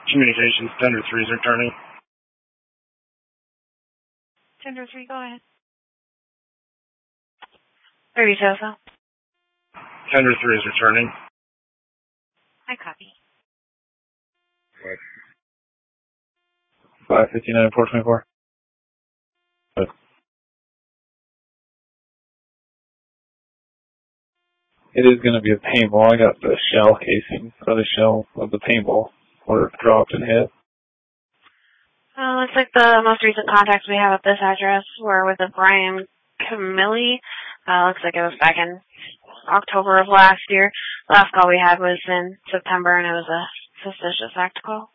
Communications, Tender 3 is returning. Tender 3, go ahead. Where you so? Tender 3 is returning. I copy. 559 424. It is going to be a paintball. I got the shell casing for the shell of the paintball where it dropped and hit. Looks like the most recent contacts we have at this address were with a Brian Camilli. Looks like it was back in October of last year. The last call we had was in September, and it was a suspicious act call.